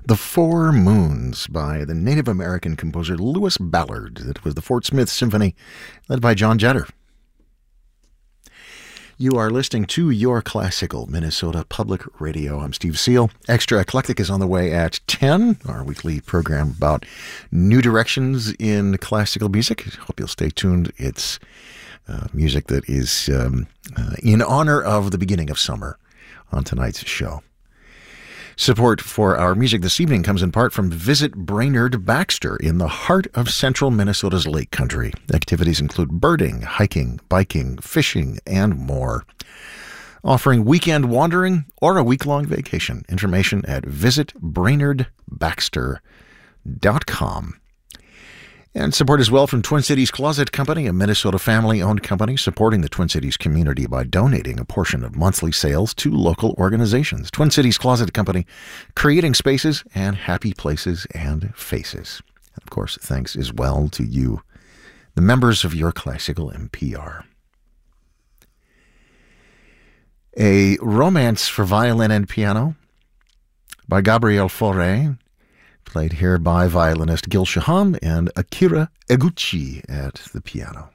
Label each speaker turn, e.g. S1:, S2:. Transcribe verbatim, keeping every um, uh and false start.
S1: The Four Moons by the Native American composer Lewis Ballard. That was the Fort Smith Symphony, led by John Jetter. You are listening to Your Classical Minnesota Public Radio. I'm Steve Seal. Extra Eclectic is on the way at ten, our weekly program about new directions in classical music. Hope you'll stay tuned. It's uh, music that is um, uh, in honor of the beginning of summer on tonight's show. Support for our music this evening comes in part from Visit Brainerd Baxter in the heart of central Minnesota's Lake Country. Activities include birding, hiking, biking, fishing, and more. Offering weekend wandering or a week-long vacation. Information at visit brainerd baxter dot com. And support as well from Twin Cities Closet Company, a Minnesota family-owned company supporting the Twin Cities community by donating a portion of monthly sales to local organizations. Twin Cities Closet Company, creating spaces and happy places and faces. Of course, thanks as well to you, the members of Your Classical N P R. A Romance for Violin and Piano by Gabriel Fauré, played here by violinist Gil Shaham and Akira Eguchi at the piano.